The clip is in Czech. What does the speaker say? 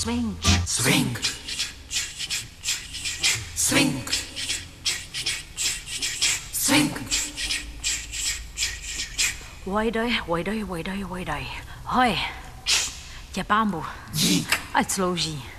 swing. Swing. Swing. Swing. Vojdaj. Hoj, tě pánbu. Dík. Ať slouží.